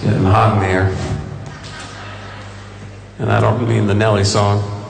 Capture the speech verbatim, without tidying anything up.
getting hung there. And I don't mean the Nelly song.